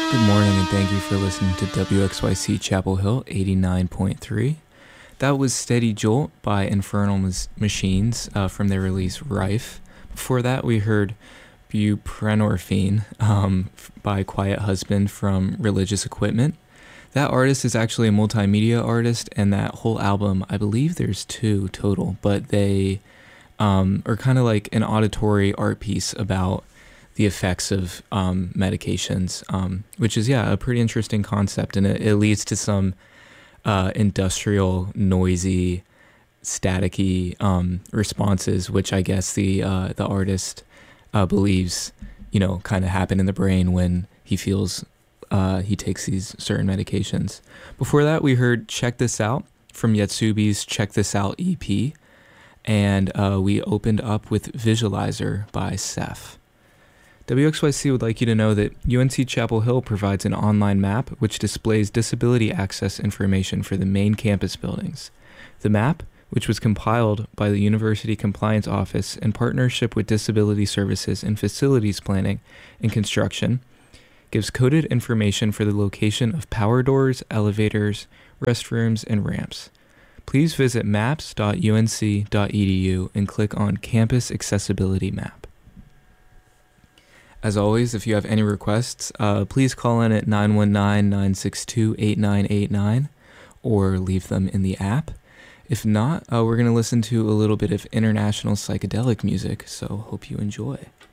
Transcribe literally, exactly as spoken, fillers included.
Good morning, and thank you for listening to W X Y C Chapel Hill eighty-nine point three. That was Steady Jolt by Infernal Mas- Machines uh, from their release Rife. Before that, we heard Buprenorphine um, f- by Quiet Husband from Religious Equipment. That artist is actually a multimedia artist, and that whole album, I believe there's two total, but they um, are kind of like an auditory art piece about the effects of um, medications, um, which is, yeah, a pretty interesting concept, and it, it leads to some uh, industrial, noisy, staticky um, responses, which I guess the uh, the artist uh, believes, you know, kind of happen in the brain when he feels uh, he takes these certain medications. Before that, we heard Check This Out from Yetsubi's Check This Out E P, and uh, we opened up with Visualizer by Ceph. W X Y C would like you to know that U N C Chapel Hill provides an online map which displays disability access information for the main campus buildings. The map, which was compiled by the University Compliance Office in partnership with Disability Services and Facilities Planning and Construction, gives coded information for the location of power doors, elevators, restrooms, and ramps. Please visit maps dot u n c dot e d u and click on Campus Accessibility Map. As always, if you have any requests, uh, please call in at nine one nine, nine six two, eight nine eight nine or leave them in the app. If not, uh, we're going to listen to a little bit of international psychedelic music, so hope you enjoy.